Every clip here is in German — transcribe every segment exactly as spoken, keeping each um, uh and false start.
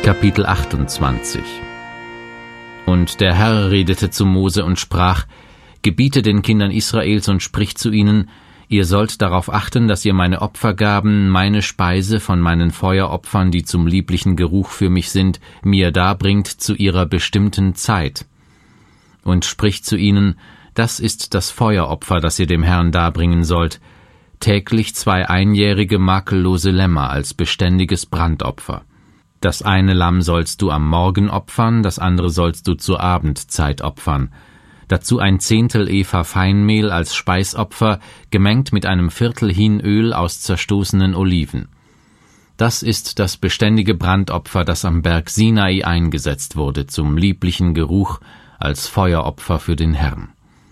Kapitel achtundzwanzig. Und der Herr redete zu Mose und sprach: Gebiete den Kindern Israels und sprich zu ihnen: Ihr sollt darauf achten, dass ihr meine Opfergaben, meine Speise von meinen Feueropfern, die zum lieblichen Geruch für mich sind, mir darbringt zu ihrer bestimmten Zeit. Und sprich zu ihnen: Das ist das Feueropfer, das ihr dem Herrn darbringen sollt, täglich zwei einjährige makellose Lämmer als beständiges Brandopfer. Das eine Lamm sollst du am Morgen opfern, das andere sollst du zur Abendzeit opfern. Dazu ein Zehntel Epha Feinmehl als Speisopfer, gemengt mit einem Viertel Hin Öl aus zerstoßenen Oliven. Das ist das beständige Brandopfer, das am Berg Sinai eingesetzt wurde, zum lieblichen Geruch, als Feueropfer für den Herrn.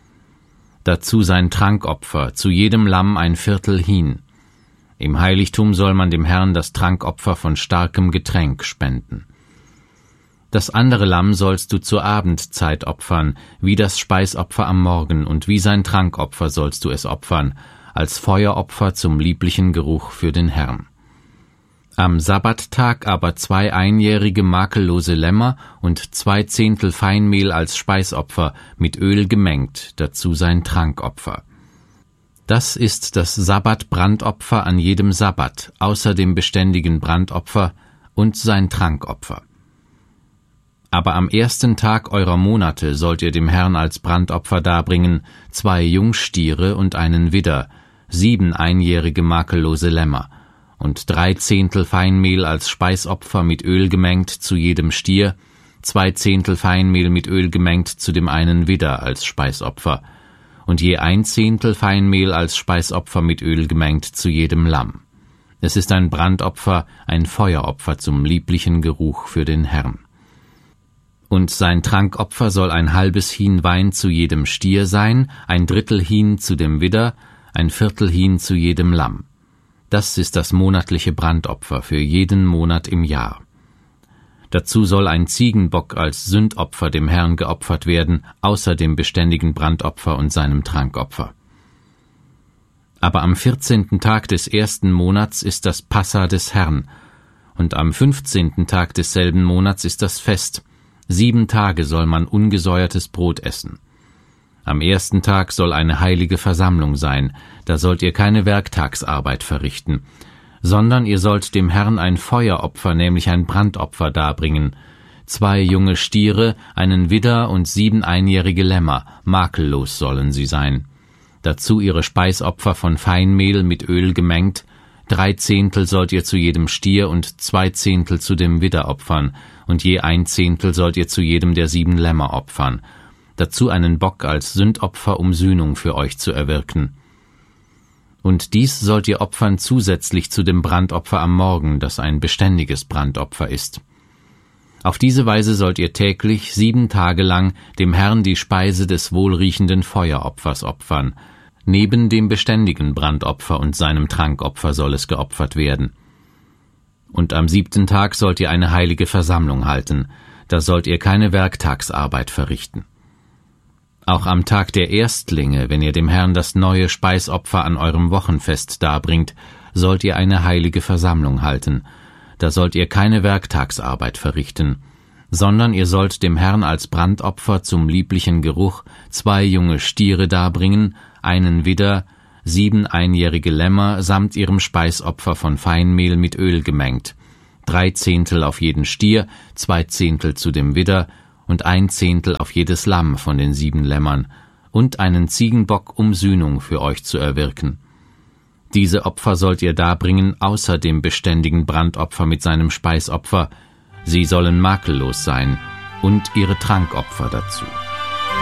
Dazu sein Trankopfer, zu jedem Lamm ein Viertel Hin. Im Heiligtum soll man dem Herrn das Trankopfer von starkem Getränk spenden. Das andere Lamm sollst du zur Abendzeit opfern, wie das Speisopfer am Morgen, und wie sein Trankopfer sollst du es opfern, als Feueropfer zum lieblichen Geruch für den Herrn. Am Sabbattag aber zwei einjährige makellose Lämmer und zwei Zehntel Feinmehl als Speisopfer, mit Öl gemengt, dazu sein Trankopfer. Das ist das Sabbat-Brandopfer an jedem Sabbat, außer dem beständigen Brandopfer, und sein Trankopfer. Aber am ersten Tag eurer Monate sollt ihr dem Herrn als Brandopfer darbringen zwei Jungstiere und einen Widder, sieben einjährige makellose Lämmer, und drei Zehntel Feinmehl als Speisopfer mit Öl gemengt zu jedem Stier, zwei Zehntel Feinmehl mit Öl gemengt zu dem einen Widder als Speisopfer, und je ein Zehntel Feinmehl als Speisopfer mit Öl gemengt zu jedem Lamm. Es ist ein Brandopfer, ein Feueropfer zum lieblichen Geruch für den Herrn. Und sein Trankopfer soll ein halbes Hin Wein zu jedem Stier sein, ein Drittel Hin zu dem Widder, ein Viertel Hin zu jedem Lamm. Das ist das monatliche Brandopfer für jeden Monat im Jahr. Dazu soll ein Ziegenbock als Sündopfer dem Herrn geopfert werden, außer dem beständigen Brandopfer und seinem Trankopfer. Aber am vierzehnten Tag des ersten Monats ist das Passa des Herrn, und am fünfzehnten Tag desselben Monats ist das Fest. Sieben Tage soll man ungesäuertes Brot essen. Am ersten Tag soll eine heilige Versammlung sein, da sollt ihr keine Werktagsarbeit verrichten, sondern ihr sollt dem Herrn ein Feueropfer, nämlich ein Brandopfer darbringen, zwei junge Stiere, einen Widder und sieben einjährige Lämmer, makellos sollen sie sein. Dazu ihre Speisopfer von Feinmehl mit Öl gemengt, drei Zehntel sollt ihr zu jedem Stier und zwei Zehntel zu dem Widder opfern, und je ein Zehntel sollt ihr zu jedem der sieben Lämmer opfern, dazu einen Bock als Sündopfer, um Sühnung für euch zu erwirken. Und dies sollt ihr opfern zusätzlich zu dem Brandopfer am Morgen, das ein beständiges Brandopfer ist. Auf diese Weise sollt ihr täglich sieben Tage lang dem Herrn die Speise des wohlriechenden Feueropfers opfern. Neben dem beständigen Brandopfer und seinem Trankopfer soll es geopfert werden. Und am siebten Tag sollt ihr eine heilige Versammlung halten, da sollt ihr keine Werktagsarbeit verrichten. Auch am Tag der Erstlinge, wenn ihr dem Herrn das neue Speisopfer an eurem Wochenfest darbringt, sollt ihr eine heilige Versammlung halten. Da sollt ihr keine Werktagsarbeit verrichten, sondern ihr sollt dem Herrn als Brandopfer zum lieblichen Geruch zwei junge Stiere darbringen, einen Widder, sieben einjährige Lämmer samt ihrem Speisopfer von Feinmehl mit Öl gemengt, drei Zehntel auf jeden Stier, zwei Zehntel zu dem Widder und ein Zehntel auf jedes Lamm von den sieben Lämmern und einen Ziegenbock, um Sühnung für euch zu erwirken. Diese Opfer sollt ihr darbringen außer dem beständigen Brandopfer mit seinem Speisopfer, sie sollen makellos sein, und ihre Trankopfer dazu.